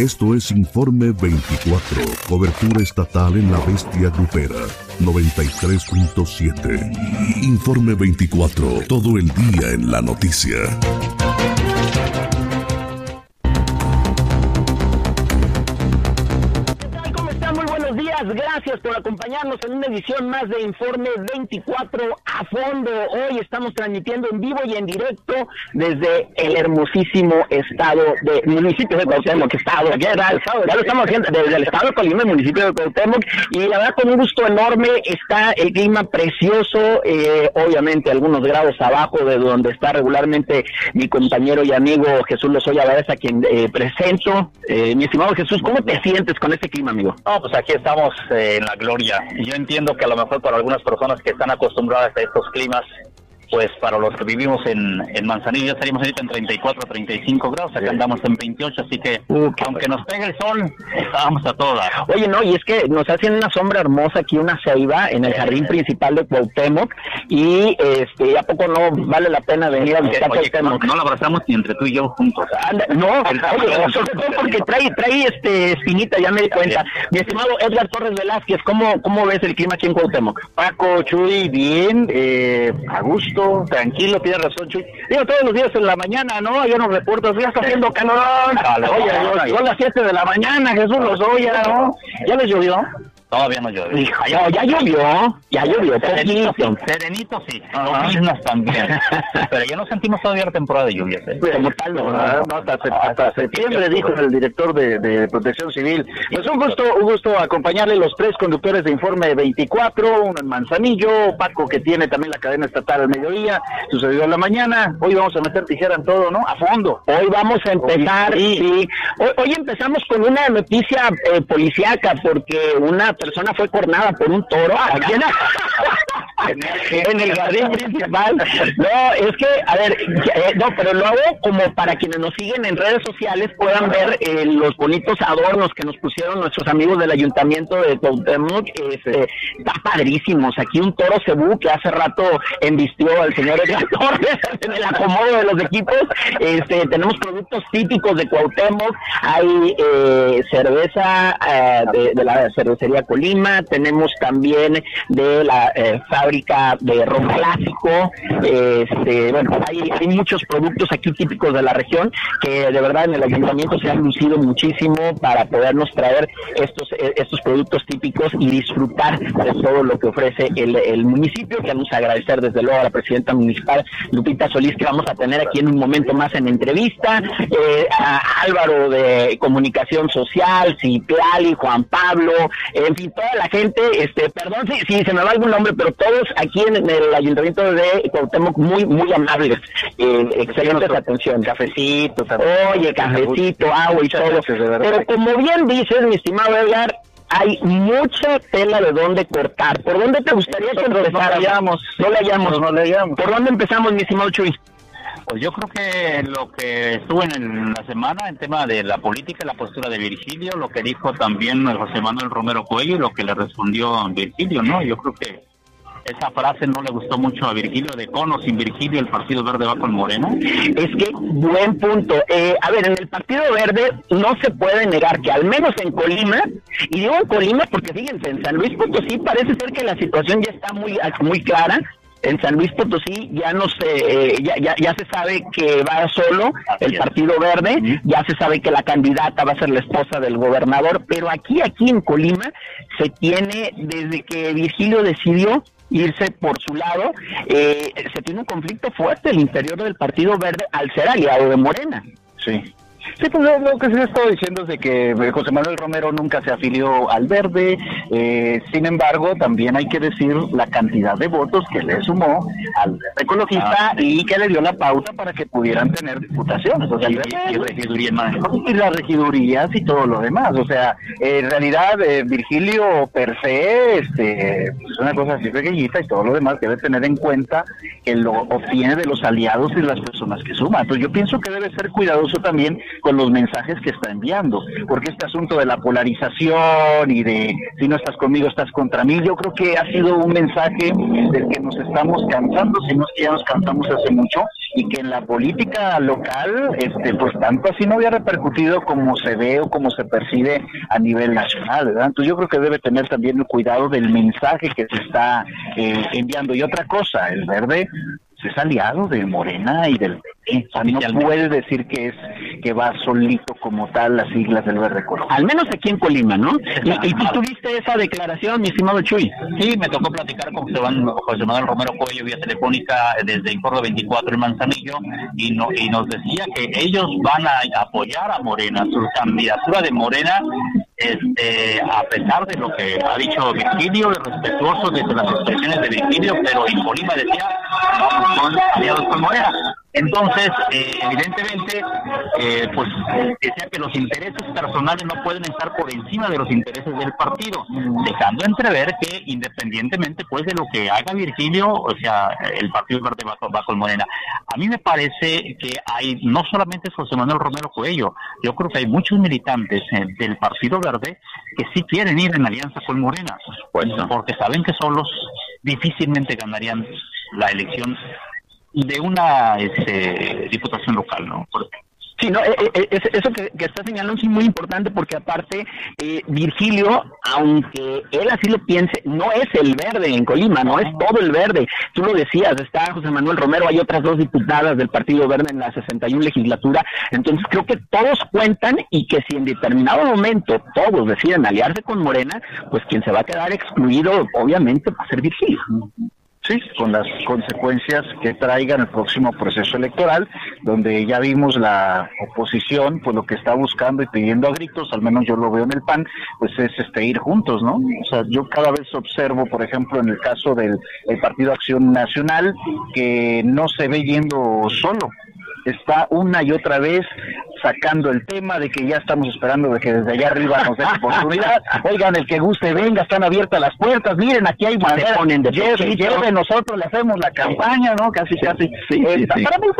Esto es Informe 24, cobertura estatal en la bestia grupera, 93.7. Informe 24, todo el día en la noticia. Gracias por acompañarnos en una edición más de Informe 24 a fondo. Hoy estamos transmitiendo en vivo y en directo desde el hermosísimo municipio de Cuauhtémoc, ya lo estamos haciendo desde el estado de Colima, el municipio de Cuauhtémoc, y la verdad con un gusto enorme. Está el clima precioso, obviamente algunos grados abajo de donde está regularmente mi compañero y amigo Jesús Lozoya Báez, a quien presento. Mi estimado Jesús, ¿cómo te sientes con este clima, amigo? No, pues aquí estamos en la gloria. Yo entiendo que a lo mejor para algunas personas que están acostumbradas a estos climas, pues para los que vivimos en Manzanillo ya estaríamos ahorita en 34, 35 grados, acá andamos en 28, así que aunque nos pegue el sol, estábamos a todas. Oye, no, y es que nos hacen una sombra hermosa aquí, una ceiba en el jardín principal de Cuauhtémoc, y ¿a poco no vale la pena venir a visitar Cuauhtémoc? No la abrazamos ni entre tú y yo juntos. Sobre todo porque trae espinita, ya me di cuenta. Mi estimado Edgar Torres Velázquez, ¿cómo ves el clima aquí en Cuauhtémoc? Paco, Chuy, bien, a gusto, tranquilo, tienes razón, Chuy. Digo, todos los días en la mañana, ¿no? Hay unos reportes, ya está haciendo calorón. Oye, son las 7 de la mañana, Jesús Lozoya, ¿no? ¿Ya les llovió? Todavía no llueve. Hijo, ya llovió, Serenito sí, lloviznas también. Pero ya no sentimos todavía la temporada de lluvias. Como tal, no, hasta septiembre, dijo el director de Protección Civil. Pues un gusto acompañarle los tres conductores de Informe 24, uno en Manzanillo, Paco, que tiene también la cadena estatal al mediodía, sucedió en la mañana. Hoy vamos a meter tijera en todo, ¿no? A fondo. Hoy vamos a empezar, sí. Hoy empezamos con una noticia policíaca, porque una persona fue cornada por un toro aquí en el jardín principal. No, es que, a ver, pero lo hago como para quienes nos siguen en redes sociales puedan ver los bonitos adornos que nos pusieron nuestros amigos del ayuntamiento de Cuauhtémoc. Está padrísimos. Aquí un toro cebú que hace rato embistió al señor Edgar Torres en el acomodo de los equipos. Tenemos productos típicos de Cuauhtémoc. Hay cerveza de la cervecería Colima, tenemos también de la fábrica de ron clásico. Hay muchos productos aquí típicos de la región que de verdad en el ayuntamiento se han lucido muchísimo para podernos traer estos productos típicos y disfrutar de todo lo que ofrece el municipio. Queremos agradecer desde luego a la presidenta municipal Lupita Solís, que vamos a tener aquí en un momento más en entrevista, a Álvaro de Comunicación Social, Citlali, Juan Pablo, en fin, toda la gente, perdón si se me va algún nombre, pero todos aquí en el ayuntamiento de Cuauhtémoc muy amables, excelentes atención, cafecito, agua y todo, pero como bien dices, mi estimado Edgar, hay mucha tela de dónde cortar. ¿Por dónde te gustaría que empezáramos? No le hallamos. ¿Por dónde empezamos, mi estimado Chuy? Pues yo creo que lo que estuvo en la semana en tema de la política, la postura de Virgilio, lo que dijo también José Manuel Romero Cuello y lo que le respondió Virgilio, ¿no? Yo creo que esa frase no le gustó mucho a Virgilio, de con o sin Virgilio el Partido Verde va con Morena. Es que, buen punto. A ver, en el Partido Verde no se puede negar que al menos en Colima, y digo en Colima porque fíjense, en San Luis Potosí parece ser que la situación ya está muy clara. En San Luis Potosí ya no se ya se sabe que va solo el Partido Verde, ya se sabe que la candidata va a ser la esposa del gobernador, pero aquí en Colima se tiene, desde que Virgilio decidió irse por su lado, se tiene un conflicto fuerte al interior del Partido Verde al ser aliado de Morena. Sí. Sí, pues lo que se ha estado diciendo es de que José Manuel Romero nunca se afilió al Verde, sin embargo, también hay que decir la cantidad de votos que le sumó al Verde Ecologista y que le dio la pauta para que pudieran tener diputaciones, o sea, y las regidurías y todo lo demás, o sea, en realidad Virgilio per se es una cosa así pequeñita y todo lo demás debe tener en cuenta que lo obtiene de los aliados y las personas que suma. Entonces yo pienso que debe ser cuidadoso también con los mensajes que está enviando, porque este asunto de la polarización y de si no estás conmigo estás contra mí, yo creo que ha sido un mensaje del que nos estamos cansando, si no es que ya nos cansamos hace mucho, y que en la política local, pues tanto así no había repercutido como se ve o como se percibe a nivel nacional, ¿verdad? Entonces yo creo que debe tener también el cuidado del mensaje que se está enviando. Y otra cosa, el Verde es aliado de Morena y del PP. O sea, no puede decir que va solito como tal las siglas del Verde Ecológico. Al menos aquí en Colima, ¿no? ¿Y tú tuviste esa declaración, mi estimado Chuy? Sí, me tocó platicar con José Manuel Romero Cuello vía telefónica desde Incordo 24 en Manzanillo y nos decía que ellos van a apoyar a Morena, su candidatura de Morena, a pesar de lo que ha dicho Virgilio, respetuoso de las expresiones de Virgilio, pero en Colima decía, vamos con aliados con Morena. Entonces, evidentemente, pues decía que los intereses personales no pueden estar por encima de los intereses del partido, dejando entrever que independientemente pues de lo que haga Virgilio, o sea, el Partido Verde va con Morena. A mí me parece que hay, no solamente es José Manuel Romero Cuello, yo creo que hay muchos militantes del Partido Verde que sí quieren ir en alianza con Morena, porque saben que solos difícilmente ganarían la elección de una diputación local, ¿no? Sí, no, eso que está señalando es muy importante porque aparte Virgilio, aunque él así lo piense, no es el Verde en Colima, no es todo el Verde. Tú lo decías, está José Manuel Romero, hay otras 2 diputadas del Partido Verde en la 61 legislatura, entonces creo que todos cuentan y que si en determinado momento todos deciden aliarse con Morena, pues quien se va a quedar excluido obviamente va a ser Virgilio. Sí, con las consecuencias que traiga en el próximo proceso electoral, donde ya vimos la oposición, pues lo que está buscando y pidiendo a gritos, al menos yo lo veo en el PAN, pues es ir juntos, ¿no? O sea, yo cada vez observo, por ejemplo, en el caso del Partido Acción Nacional, que no se ve yendo solo, está una y otra vez sacando el tema de que ya estamos esperando de que desde allá arriba nos den oportunidad. Oigan, el que guste venga, están abiertas las puertas, miren, aquí hay manera, lleve, nosotros le hacemos la campaña, ¿no? Casi. Sí. Para mí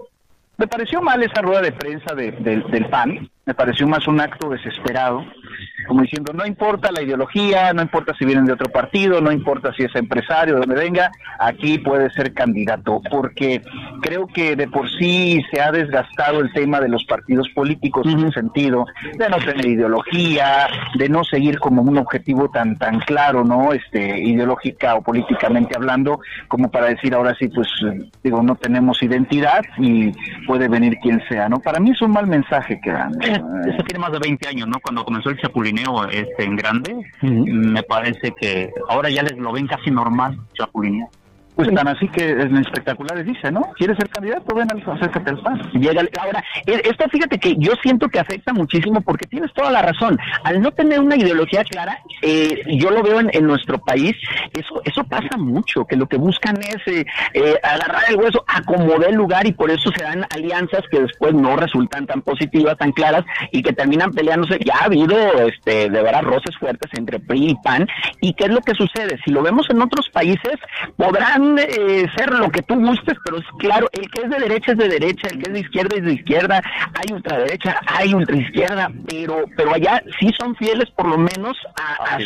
me pareció mal esa rueda de prensa del PAN, me pareció más un acto desesperado, como diciendo, no importa la ideología, no importa si vienen de otro partido, no importa si es empresario, de donde venga, aquí puede ser candidato, porque creo que de por sí se ha desgastado el tema de los partidos políticos en el sentido de no tener ideología, de no seguir como un objetivo tan claro, ¿no? Ideológica o políticamente hablando, como para decir ahora sí, pues no tenemos identidad y puede venir quien sea, ¿no? Para mí es un mal mensaje que dan. Eso tiene más de 20 años, ¿no? Cuando comenzó el chapulineo en grande, me parece que ahora ya lo ven casi normal, chapulineo. Pues tan así que en espectaculares dice, ¿no? ¿Quieres ser candidato? Ven, acércate al PAN. Ahora, esto fíjate que yo siento que afecta muchísimo porque tienes toda la razón. Al no tener una ideología clara, yo lo veo en nuestro país, eso pasa mucho, que lo que buscan es agarrar el hueso, acomodar el lugar y por eso se dan alianzas que después no resultan tan positivas, tan claras y que terminan peleándose. Ya ha habido de verdad roces fuertes entre PRI y PAN. ¿Y qué es lo que sucede? Si lo vemos en otros países, podrán ser lo que tú gustes, pero es claro, el que es de derecha es de derecha, el que es de izquierda es de izquierda, hay ultraderecha, hay ultraizquierda, pero allá sí son fieles por lo menos a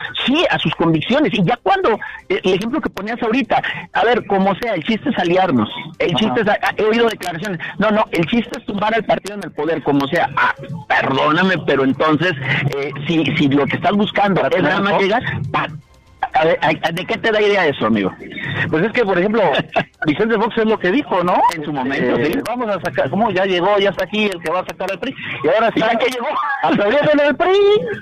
sus convicciones. Y ya cuando, el ejemplo que ponías ahorita, a ver, como sea, el chiste es aliarnos, el chiste es, he oído declaraciones, no, el chiste es tumbar al partido en el poder, como sea, perdóname, pero entonces, si lo que estás buscando es nada más llegar, a ver, ¿de qué te da idea eso, amigo? Pues es que, por ejemplo, Vicente Fox es lo que dijo, ¿no? En su momento, sí. Vamos a sacar, ¿cómo? Ya llegó, ya está aquí el que va a sacar al PRI. Y ahora sí. ¿Ya que llegó? ¿Aplaudieron el PRI?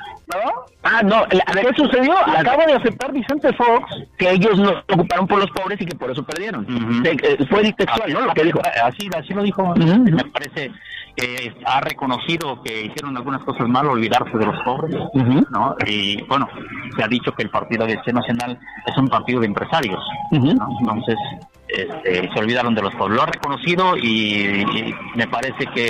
¿No? No. A ver, ¿qué sucedió? Acaba de aceptar Vicente Fox que ellos no se ocuparon por los pobres y que por eso perdieron. Fue textual, ¿no? Lo que dijo. Así lo dijo. Me parece que ha reconocido que hicieron algunas cosas mal, olvidarse de los pobres, ¿no? Y bueno, se ha dicho que el Partido de Acción Nacional es un partido de empresarios, ¿no? Entonces se olvidaron de los pobres. Lo ha reconocido y me parece que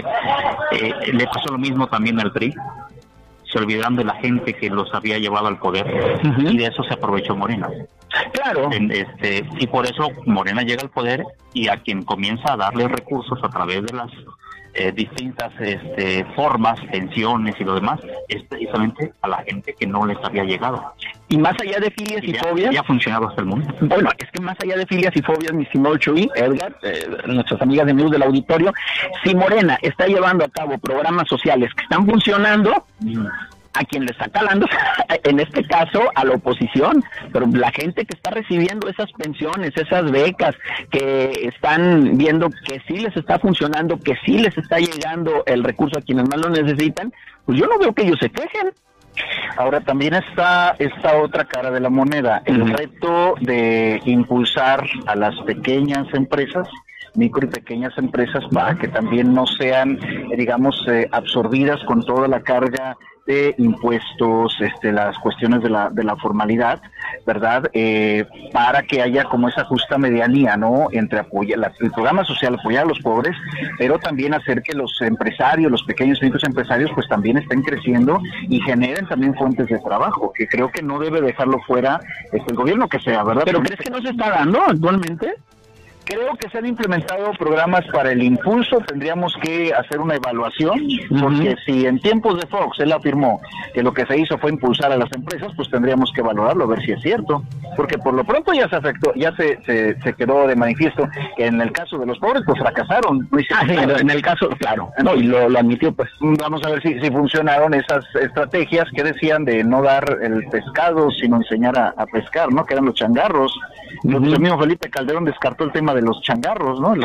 le pasó lo mismo también al PRI. Se olvidaron de la gente que los había llevado al poder y de eso se aprovechó Morena. Claro. Claro. Y por eso Morena llega al poder, y a quien comienza a darle recursos a través de las distintas formas, pensiones y lo demás, es precisamente a la gente que no les había llegado. Y más allá de filias y fobias... Ya ha funcionado hasta el momento. Bueno, es que más allá de filias y fobias, mi estimado Chuy, Edgar, nuestras amigas de News del auditorio, si Morena está llevando a cabo programas sociales que están funcionando... a quien le está calando, en este caso, a la oposición, pero la gente que está recibiendo esas pensiones, esas becas, que están viendo que sí les está funcionando, que sí les está llegando el recurso a quienes más lo necesitan, pues yo no veo que ellos se quejen. Ahora también está esta otra cara de la moneda, el reto de impulsar a las pequeñas empresas, micro y pequeñas empresas, para que también no sean, digamos, absorbidas con toda la carga de impuestos, las cuestiones de la formalidad, ¿verdad? Para que haya como esa justa medianía, ¿no? Entre el programa social, apoyar a los pobres, pero también hacer que los empresarios, los pequeños y micros empresarios, pues también estén creciendo y generen también fuentes de trabajo, que creo que no debe dejarlo fuera el gobierno que sea, ¿verdad? ¿Pero crees que no se está dando actualmente? Creo que se han implementado programas para el impulso, tendríamos que hacer una evaluación, porque si en tiempos de Fox él afirmó que lo que se hizo fue impulsar a las empresas, pues tendríamos que evaluarlo, a ver si es cierto, porque por lo pronto ya se afectó, ya se quedó de manifiesto que en el caso de los pobres, pues fracasaron. En el caso, claro, no, y lo admitió, pues. Vamos a ver si funcionaron esas estrategias que decían de no dar el pescado, sino enseñar a pescar, ¿no? Que eran los changarros. El mismo Felipe Calderón descartó el tema de los changarros, ¿no?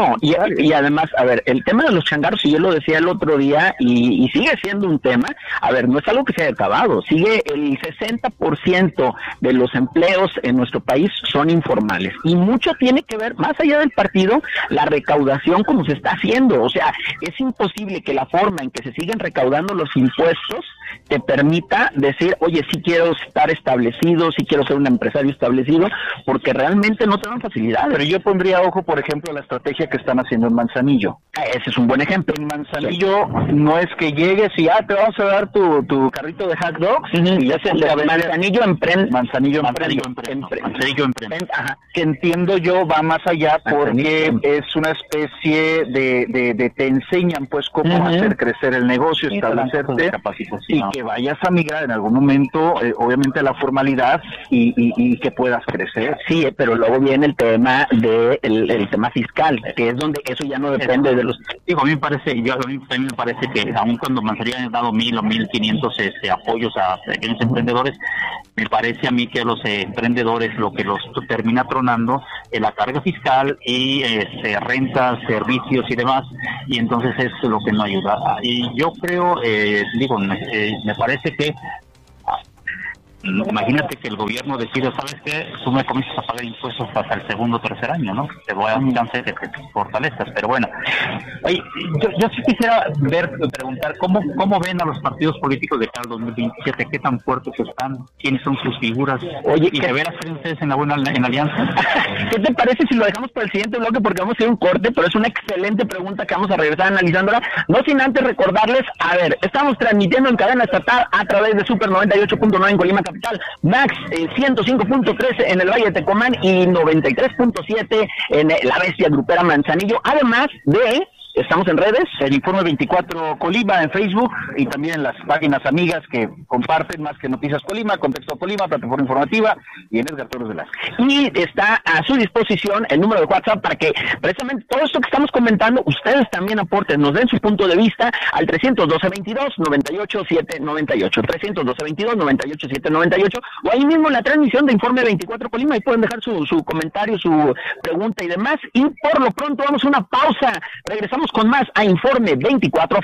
Y además, a ver, el tema de los changarros, y yo lo decía el otro día, y sigue siendo un tema, a ver, no es algo que se haya acabado, sigue el 60% de los empleos en nuestro país son informales, y mucho tiene que ver, más allá del partido, la recaudación como se está haciendo, o sea, es imposible que la forma en que se siguen recaudando los impuestos te permita decir, oye, sí quiero estar establecido, sí quiero ser un empresario establecido, porque realmente no te dan facilidades. Pero yo pondría ojo, por ejemplo, a la estrategia que están haciendo en Manzanillo. Ese es un buen ejemplo. En Manzanillo no es que llegues y te vamos a dar tu carrito de hot dogs, y ya se Manzanillo Emprende. Manzanillo Emprende. Que entiendo yo va más allá, porque es una especie de te enseñan pues cómo hacer crecer el negocio, establecerte, y que vayas a migrar en algún momento, obviamente, a la formalidad y que puedas crecer. Sí, pero luego viene el tema el tema fiscal, que es donde eso ya no depende de los... Digo, a mí también me parece que aun cuando Manzanillo haya dado 1,000 o 1,500 apoyos a pequeños emprendedores, me parece a mí que a los emprendedores lo que los termina tronando es la carga fiscal y rentas, servicios y demás, y entonces es lo que no ayuda. Y yo creo, me parece que imagínate que el gobierno decide, ¿sabes qué? Tú me comienzas a pagar impuestos hasta el segundo o tercer año, ¿no? Te voy a dar un chance de que te fortalezcas, pero bueno. Oye, yo sí quisiera preguntar, ¿cómo ven a los partidos políticos de cara al 2027? ¿Qué tan fuertes están? ¿Quiénes son sus figuras? Oye, ¿y de veras creen ustedes en alianza? ¿Qué te parece si lo dejamos para el siguiente bloque? Porque vamos a ir a un corte, pero es una excelente pregunta que vamos a regresar analizándola. No sin antes recordarles, a ver, estamos transmitiendo en cadena estatal a través de Super 98.9 en Colima Capital, Max 105.3 en el Valle de Tecomán y 93.7 en la Bestia Grupera Manzanillo, además de... Estamos en redes, el Informe 24 Colima en Facebook y también en las páginas amigas que comparten Más que Noticias Colima, Contexto Colima, Plataforma Informativa y en Edgar Torres Velázquez. Y está a su disposición el número de WhatsApp para que precisamente todo esto que estamos comentando, ustedes también aporten, nos den su punto de vista al 312-22-98-798, 312-22-98-798, o ahí mismo en la transmisión de Informe 24 Colima, y pueden dejar su comentario, su pregunta y demás. Y por lo pronto vamos a una pausa, regresamos con más a Informe 24.